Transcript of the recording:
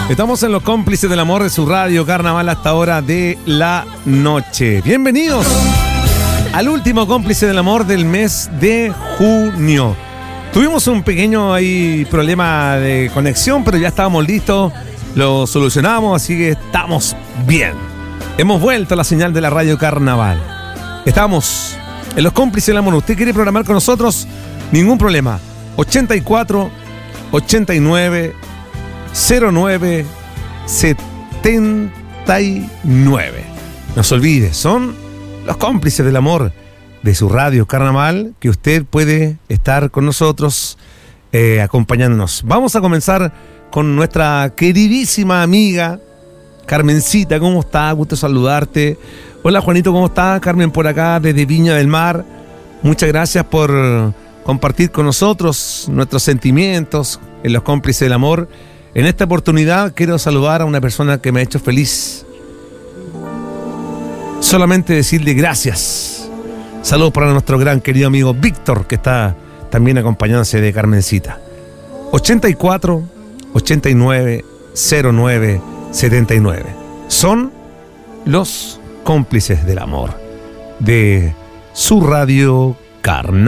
Estamos en los cómplices del amor de su radio Carnaval a esta hora de la noche. Bienvenidos al último cómplice del amor del mes de junio. Tuvimos un pequeño problema de conexión, pero ya estábamos listos, lo solucionamos, así que estamos bien. Hemos vuelto a la señal de la radio Carnaval. Estamos en los cómplices del amor. ¿Usted quiere programar con nosotros? Ningún problema. 84 89 09 79. No se olvide, son los cómplices del amor de su radio Carnaval, que usted puede estar con nosotros acompañándonos. Vamos a comenzar con nuestra queridísima amiga Carmencita. ¿Cómo está? Gusto saludarte. Hola Juanito, ¿cómo está? Carmen por acá desde Viña del Mar. Muchas gracias por compartir con nosotros nuestros sentimientos en los cómplices del amor. En esta oportunidad quiero saludar a una persona que me ha hecho feliz. Solamente decirle gracias. Saludos para nuestro gran querido amigo Víctor, que está también acompañándose de Carmencita. 84 89 09 79. Son los cómplices del amor de su radio Carnaval.